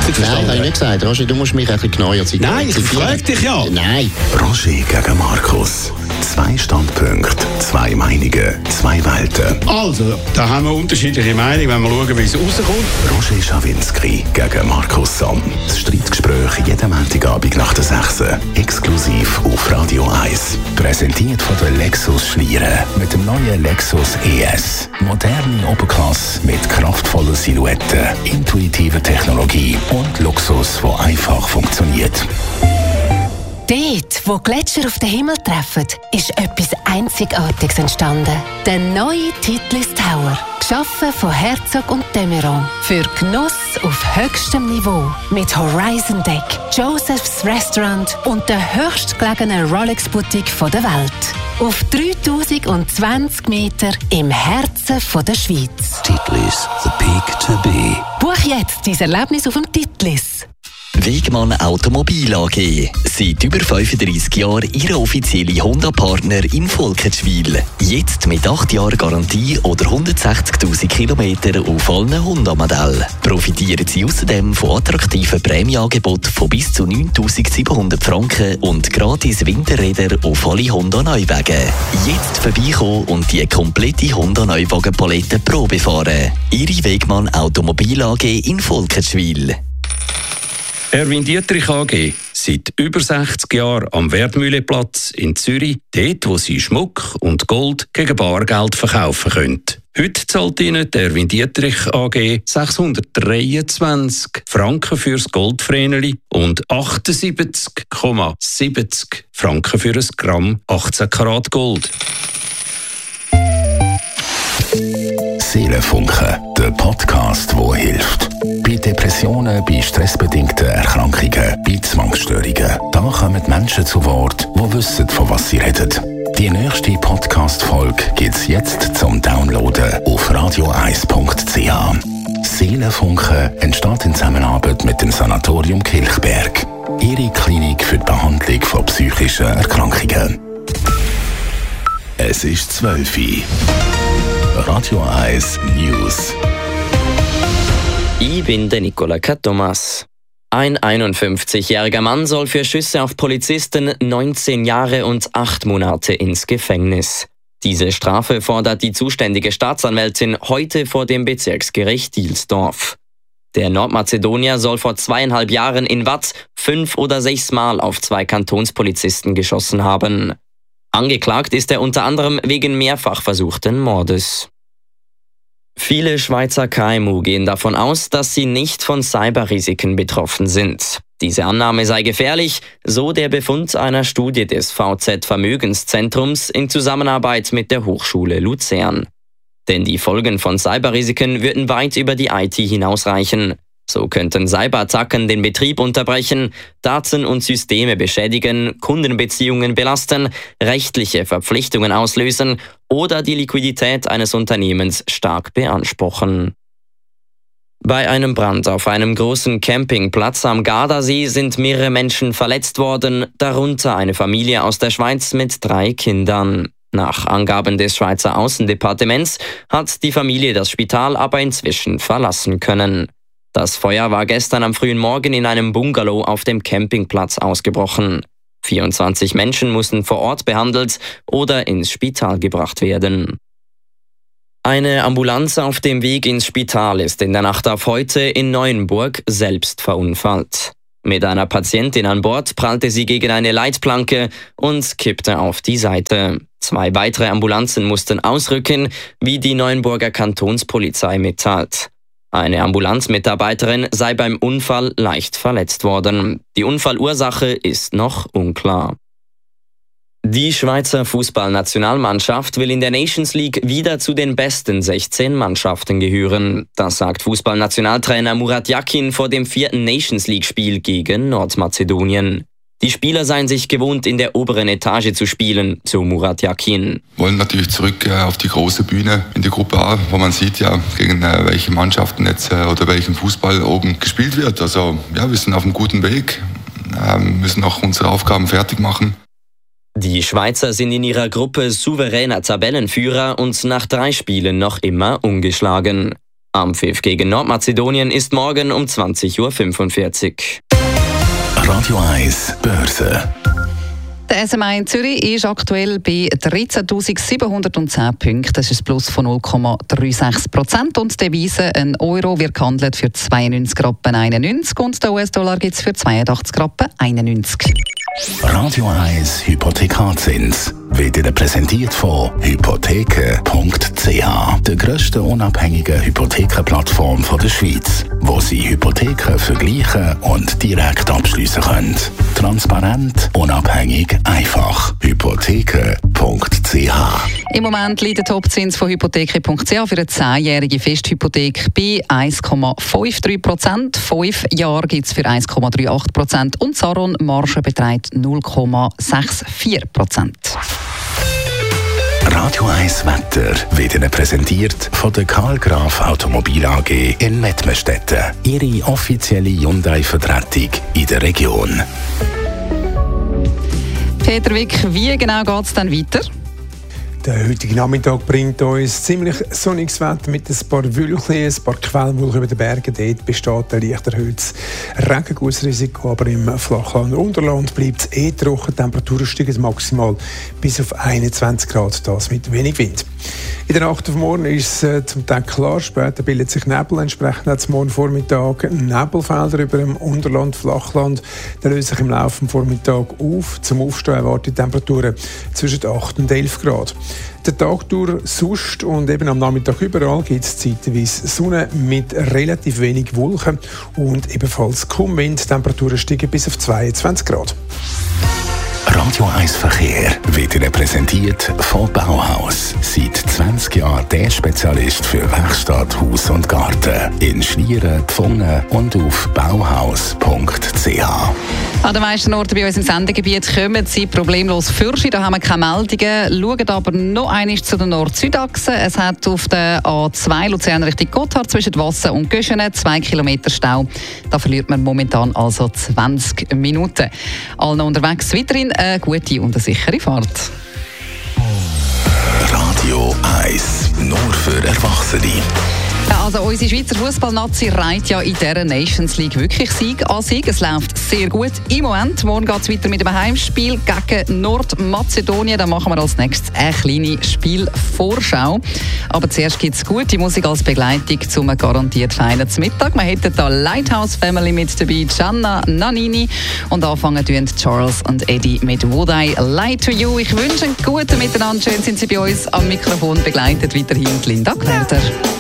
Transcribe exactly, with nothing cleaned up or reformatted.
richtig verstanden? Nein, habe ich nicht gesagt. Roger, du musst mich ein bisschen genauer zitieren. Nein, ich frage dich ja. Nein. Roger gegen Markus. Zwei Standpunkte, zwei Meinungen, zwei Welten. Also, da haben wir unterschiedliche Meinungen, wenn wir schauen, wie es rauskommt. Roger Schawinski gegen Markus Somm. Das Streitgespräch jeden Montagabend nach der sechs Uhr. Exklusiv auf Radio eins. Präsentiert von der Lexus Schlieren. Mit dem neuen Lexus E S. Moderne Oberklasse mit kraftvollen Silhouetten, intuitiver Technologie und Luxus, der einfach funktioniert. Dort, wo Gletscher auf den Himmel treffen, ist etwas Einzigartiges entstanden. Der neue Titlis Tower. Geschaffen von Herzog und de Meuron. Für Genuss auf höchstem Niveau. Mit Horizon Deck, Joseph's Restaurant und der höchstgelegenen Rolex-Boutique der Welt. Auf dreitausendzwanzig Meter im Herzen von der Schweiz. Titlis, the peak to be. Buch jetzt dein Erlebnis auf dem Titlis. Wegmann Automobil A G. Seit über fünfunddreissig Jahren Ihr offizieller Honda-Partner in Volkenswil. Jetzt mit acht Jahren Garantie oder hundertsechzigtausend Kilometer auf allen Honda-Modellen. Profitieren Sie außerdem von attraktiven Prämieangeboten von bis zu neuntausendsiebenhundert Franken und gratis Winterräder auf alle Honda-Neuwagen. Jetzt vorbeikommen und die komplette Honda-Neuwagen-Palette Probe fahren. Ihre Wegmann Automobil A G in Volkenswil. Erwin Dietrich A G. Seit über sechzig Jahren am Wertmühleplatz in Zürich, dort, wo Sie Schmuck und Gold gegen Bargeld verkaufen können. Heute zahlt Ihnen der Erwin Dietrich A G sechshundertdreiundzwanzig Franken fürs Goldvreneli und achtundsiebzig Komma siebzig Franken für ein Gramm achtzehn Karat Gold. Seelenfunken, der Podcast, der hilft. Bei Depressionen, bei stressbedingten Erkrankungen, bei Zwangsstörungen. Da kommen Menschen zu Wort, die wissen, von was sie reden. Die nächste Podcast-Folge gibt es jetzt zum Downloaden auf radio eins punkt c h. Seelenfunken entsteht in Zusammenarbeit mit dem Sanatorium Kilchberg. Ihre Klinik für die Behandlung von psychischen Erkrankungen. Es ist zwölf Uhr. Radio eins News. Ich bin der Nicola Thomas. Ein einundfünfzigjähriger Mann soll für Schüsse auf Polizisten neunzehn Jahre und acht Monate ins Gefängnis. Diese Strafe fordert die zuständige Staatsanwältin heute vor dem Bezirksgericht Dielsdorf. Der Nordmazedonier soll vor zweieinhalb Jahren in Watt fünf oder sechs Mal auf zwei Kantonspolizisten geschossen haben. Angeklagt ist er unter anderem wegen mehrfach versuchten Mordes. Viele Schweizer K M U gehen davon aus, dass sie nicht von Cyberrisiken betroffen sind. Diese Annahme sei gefährlich, so der Befund einer Studie des V Z Vermögenszentrums in Zusammenarbeit mit der Hochschule Luzern. Denn die Folgen von Cyberrisiken würden weit über die I T hinausreichen. So könnten Cyberattacken den Betrieb unterbrechen, Daten und Systeme beschädigen, Kundenbeziehungen belasten, rechtliche Verpflichtungen auslösen oder die Liquidität eines Unternehmens stark beanspruchen. Bei einem Brand auf einem großen Campingplatz am Gardasee sind mehrere Menschen verletzt worden, darunter eine Familie aus der Schweiz mit drei Kindern. Nach Angaben des Schweizer Außendepartements hat die Familie das Spital aber inzwischen verlassen können. Das Feuer war gestern am frühen Morgen in einem Bungalow auf dem Campingplatz ausgebrochen. vierundzwanzig Menschen mussten vor Ort behandelt oder ins Spital gebracht werden. Eine Ambulanz auf dem Weg ins Spital ist in der Nacht auf heute in Neuenburg selbst verunfallt. Mit einer Patientin an Bord prallte sie gegen eine Leitplanke und kippte auf die Seite. Zwei weitere Ambulanzen mussten ausrücken, wie die Neuenburger Kantonspolizei mitteilt. Eine Ambulanzmitarbeiterin sei beim Unfall leicht verletzt worden. Die Unfallursache ist noch unklar. Die Schweizer Fußballnationalmannschaft will in der Nations League wieder zu den besten sechzehn Mannschaften gehören. Das sagt Fußballnationaltrainer Murat Yakin vor dem vierten Nations League-Spiel gegen Nordmazedonien. Die Spieler seien sich gewohnt, in der oberen Etage zu spielen, so Murat Yakin. Wir wollen natürlich zurück äh, auf die große Bühne in die Gruppe A, wo man sieht, ja, gegen äh, welche Mannschaften jetzt äh, oder welchen Fußball oben gespielt wird. Also ja, wir sind auf einem guten Weg, äh, müssen auch unsere Aufgaben fertig machen. Die Schweizer sind in ihrer Gruppe souveräner Tabellenführer und nach drei Spielen noch immer ungeschlagen. Am Pfiff gegen Nordmazedonien ist morgen um zwanzig Uhr fünfundvierzig. Radio eins Börse. Der S M I in Zürich ist aktuell bei dreizehntausendsiebenhundertzehn Punkten. Das ist ein Plus von null Komma sechsunddreißig Prozent. Und die Devise, ein Euro, wird gehandelt für zweiundneunzig Rappen einundneunzig und der U S-Dollar gibt es für zweiundachtzig Rappen einundneunzig. Radio eins Hypothekarzins wird Ihnen präsentiert von hypotheken punkt c h, der grössten unabhängigen Hypothekenplattform der Schweiz, wo Sie Hypotheken vergleichen und direkt abschliessen können. Transparent, unabhängig, einfach. hypotheken punkt c h. Im Moment liegt der Topzins von hypotheken punkt c h für eine zehnjährige Festhypothek bei eins Komma dreiundfünfzig Prozent. Fünf Jahre gibt es für eins Komma achtunddreißig Prozent und Saron-Marge beträgt null Komma vierundsechzig Prozent. Radio eins Wetter wird Ihnen präsentiert von der Karl Graf Automobil A G in Mettmerstetten. Ihre offizielle Hyundai-Vertretung in der Region. Peter Wick, wie genau geht es dann weiter? Der heutige Nachmittag bringt uns ziemlich sonniges Wetter mit ein paar Wölkchen, ein paar Quellwolken über den Bergen. Dort besteht ein leicht erhöhtes Regengussrisiko, aber im Flachland Unterland bleibt es eh trocken. Die Temperaturen steigen maximal bis auf einundzwanzig Grad, das mit wenig Wind. In der Nacht auf morgen ist es äh, zum Teil klar, später bildet sich Nebel. Entsprechend hat es morgen Vormittag Nebelfelder über dem Unterland, Flachland. Die lösen sich im Laufe des Vormittags auf. Zum Aufstehen erwartet Temperaturen zwischen acht und elf Grad. Der Tag durch sonst und eben am Nachmittag überall gibt es zeitweise Sonne mit relativ wenig Wolken und ebenfalls kaum Wind. Temperaturen steigen bis auf zweiundzwanzig Grad. Radio eins Verkehr wird Ihnen präsentiert von Bauhaus. Seit zwanzig Jahren der Spezialist für Werkstatt, Haus und Garten. In Schlieren, Pfungen und auf bauhaus punkt c h. An den meisten Orten bei uns im Sendegebiet kommen Sie problemlos Fürchi. Da haben wir keine Meldungen. Schauen aber noch einmal zu der Nord-Süd-Achse. Es hat auf der A zwei Luzern Richtung Gotthard zwischen Wassen und Göschenen zwei Kilometer Stau. Da verliert man momentan also zwanzig Minuten. Allen unterwegs weiterhin eine gute und eine sichere Fahrt. Radio eins, nur für Erwachsene. Also unsere Schweizer Fußballnazi reiht ja in dieser Nations League wirklich Sieg an Sieg. Es läuft sehr gut im Moment. Morgen geht es weiter mit einem Heimspiel gegen Nordmazedonien. Da machen wir als nächstes eine kleine Spielvorschau. Aber zuerst gibt es gute Musik als Begleitung zum garantiert feinen Mittag. Wir hätten da Lighthouse Family mit dabei, Gianna Nannini. Und anfangen tun Charles und Eddie mit Would I Lie to You. Ich wünsche einen guten Miteinander. Schön sind Sie bei uns am Mikrofon begleitet. Weiterhin Linda Querter.